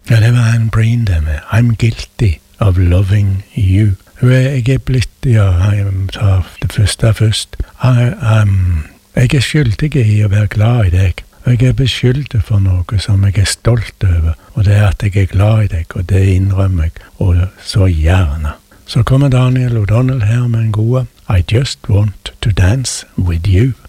Ja, det var en Breen det med I'm guilty of loving you. Jeg blitt, ja, jeg tar det første først. Jeg skyldig i å være glad i deg. Og jeg beskyldig for noe som jeg stolt over, og det at jeg glad i deg, og det innrømmer jeg, og så gjerne. Så kommer Daniel O'Donnell her med en gode I just want to dance with you.